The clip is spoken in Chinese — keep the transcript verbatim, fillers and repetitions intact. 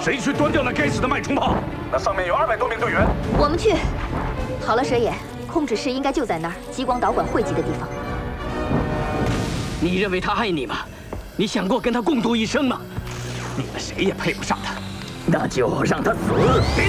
谁去端掉那该死的脉冲炮？那上面有二百多名队员。 我们去。好了，蛇眼，控制室应该就在那儿，极光导管汇集的地方。 你认为他爱你吗？你想过跟他共度一生吗？你们谁也配不上他。 那就让他死！